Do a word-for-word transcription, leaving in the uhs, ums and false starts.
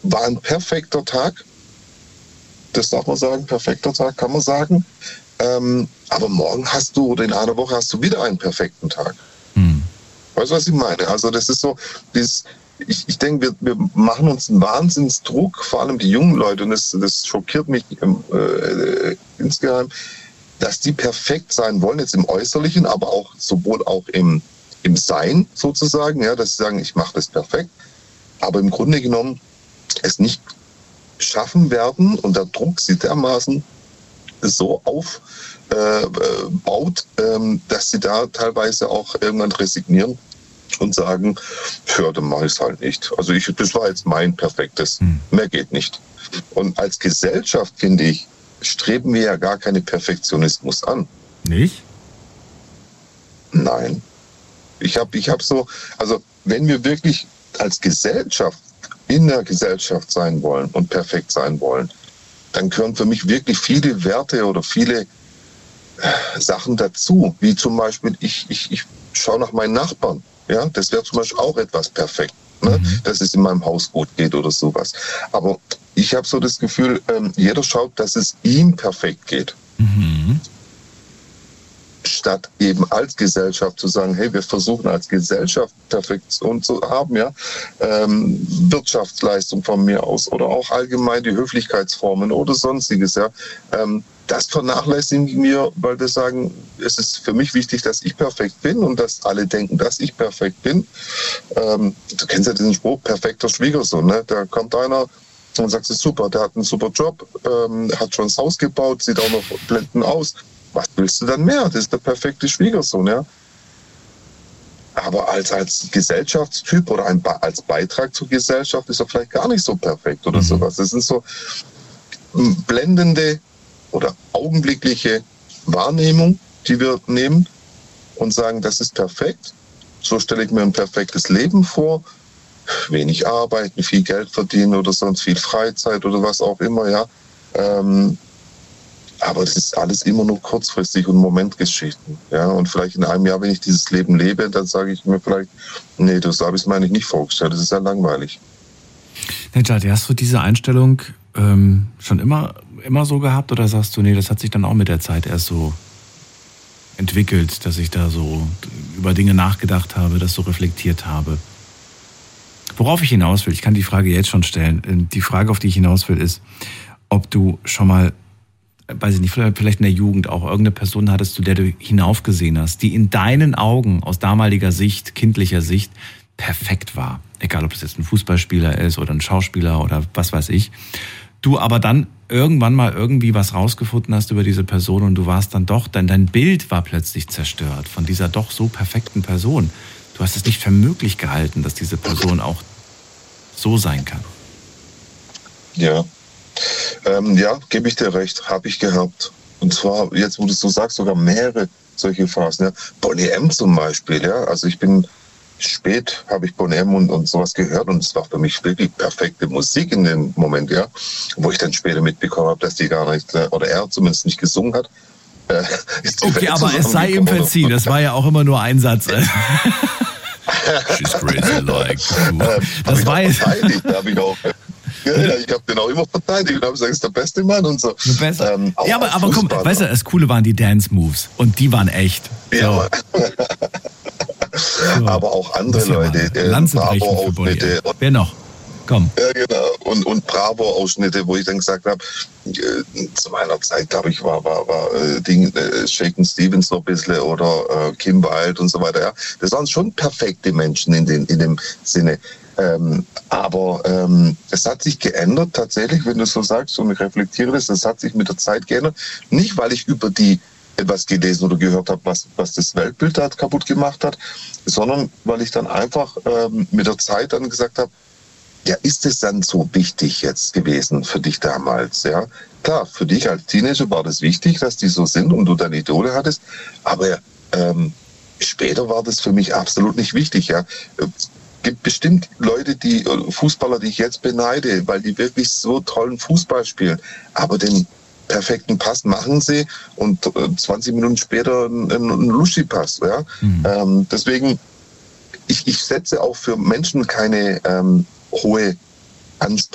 war ein perfekter Tag. Das darf man sagen, perfekter Tag kann man sagen. Ähm, aber morgen hast du, oder in einer Woche hast du wieder einen perfekten Tag. Hm. Weißt du, was ich meine? Also das ist so, dieses, ich, ich denke, wir, wir machen uns einen Wahnsinnsdruck, vor allem die jungen Leute, und das, das schockiert mich äh, insgeheim, dass die perfekt sein wollen, jetzt im Äußerlichen, aber auch sowohl auch im, im Sein sozusagen, ja, dass sie sagen, ich mache das perfekt, aber im Grunde genommen es nicht schaffen werden und der Druck sie dermaßen so aufbaut, äh, ähm, dass sie da teilweise auch irgendwann resignieren und sagen, ja, dann mache ich es halt nicht. Also ich, das war jetzt mein perfektes, hm. mehr geht nicht. Und als Gesellschaft, finde ich, streben wir ja gar keinen Perfektionismus an. Nicht? Nein. Ich habe ich hab so, also wenn wir wirklich als Gesellschaft in der Gesellschaft sein wollen und perfekt sein wollen, dann gehören für mich wirklich viele Werte oder viele äh, Sachen dazu, wie zum Beispiel, ich, ich, ich schaue nach meinen Nachbarn. Ja, das wäre zum Beispiel auch etwas perfekt, ne? Mhm. Dass es in meinem Haus gut geht oder sowas. Aber ich habe so das Gefühl, ähm, jeder schaut, dass es ihm perfekt geht. Mhm. Statt eben als Gesellschaft zu sagen, hey, wir versuchen als Gesellschaft Perfektion zu haben, ja, ähm, Wirtschaftsleistung von mir aus oder auch allgemein die Höflichkeitsformen oder sonstiges, ja, ähm, das vernachlässigen wir, weil wir sagen, es ist für mich wichtig, dass ich perfekt bin und dass alle denken, dass ich perfekt bin. Ähm, du kennst ja diesen Spruch, perfekter Schwiegersohn, ne? Da kommt einer und sagt, super, der hat einen super Job, ähm, hat schon das Haus gebaut, sieht auch noch blendend aus. Was willst du dann mehr? Das ist der perfekte Schwiegersohn, ja. Aber als, als Gesellschaftstyp oder ein, als Beitrag zur Gesellschaft ist er vielleicht gar nicht so perfekt oder mhm. sowas. Das sind so blendende oder augenblickliche Wahrnehmung, die wir nehmen und sagen, das ist perfekt. So stelle ich mir ein perfektes Leben vor. Wenig arbeiten, viel Geld verdienen oder sonst viel Freizeit oder was auch immer, ja. Ähm, aber das ist alles immer nur kurzfristig und Momentgeschichten. Ja? Und vielleicht in einem Jahr, wenn ich dieses Leben lebe, dann sage ich mir vielleicht, nee, das habe ich mir eigentlich nicht vorgestellt, das ist ja langweilig. Nejat, hast du diese Einstellung ähm, schon immer, immer so gehabt oder sagst du, nee, das hat sich dann auch mit der Zeit erst so entwickelt, dass ich da so über Dinge nachgedacht habe, das so reflektiert habe? Worauf ich hinaus will, ich kann die Frage jetzt schon stellen. Die Frage, auf die ich hinaus will, ist, ob du schon mal, weiß ich nicht, vielleicht in der Jugend auch irgendeine Person hattest, zu der du hinaufgesehen hast, die in deinen Augen aus damaliger Sicht, kindlicher Sicht, perfekt war. Egal, ob das jetzt ein Fußballspieler ist oder ein Schauspieler oder was weiß ich. Du aber dann irgendwann mal irgendwie was rausgefunden hast über diese Person und du warst dann doch, denn dein Bild war plötzlich zerstört von dieser doch so perfekten Person. Du hast es nicht für möglich gehalten, dass diese Person auch so sein kann. Ja. Ähm, ja, gebe ich dir recht, habe ich gehabt. Und zwar, jetzt wo du es so sagst, sogar mehrere solche Phasen. Ja. Boney M. zum Beispiel, ja. Also ich bin spät, habe ich Boney M. und, und sowas gehört und es war für mich wirklich perfekte Musik in dem Moment, ja. Wo ich dann später mitbekommen habe, dass die gar nicht, oder er zumindest nicht gesungen hat. Äh, okay, aber es sei ihm verziehen, das war ja auch immer nur ein Satz. She's crazy like. Das war jetzt. Da habe ich auch. Ja, ich habe den auch immer verteidigt und habe gesagt, das ist der beste Mann und so. Ähm, ja, aber, aber komm, weißt du, das Coole waren die Dance-Moves und die waren echt. So. Ja. So. Aber auch andere Leute. Bravo-Ausschnitte. Wer noch? Komm. Ja, genau. Und, und Bravo-Ausschnitte, wo ich dann gesagt habe, äh, zu meiner Zeit, glaube ich, war, war, war äh, Ding, äh, Shaken Stevens so ein bisschen oder äh, Kim Wilde und so weiter. Ja. Das waren schon perfekte Menschen in, den, in dem Sinne. Ähm, aber ähm, es hat sich geändert tatsächlich, wenn du so sagst und ich reflektiere das, es hat sich mit der Zeit geändert. Nicht, weil ich über die etwas gelesen oder gehört habe, was, was das Weltbild da kaputt gemacht hat, sondern weil ich dann einfach ähm, mit der Zeit dann gesagt habe, ja, ist es dann so wichtig jetzt gewesen für dich damals? Ja, klar, für dich als Teenager war das wichtig, dass die so sind und du deine Idole hattest, aber ähm, später war das für mich absolut nicht wichtig. Ja, gibt bestimmt Leute, die Fußballer, die ich jetzt beneide, weil die wirklich so tollen Fußball spielen, aber den perfekten Pass machen sie und zwanzig Minuten später ein, ein Luschi-Pass. Ja? Mhm. Ähm, deswegen, ich, ich setze auch für Menschen keine ähm, hohe Ansprüche.